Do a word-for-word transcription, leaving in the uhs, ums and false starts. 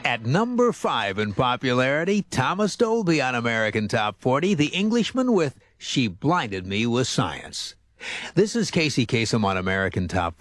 At number five in popularity, Thomas Dolby on American Top forty, The Englishman with She Blinded Me with Science. This is Casey Kasem on American Top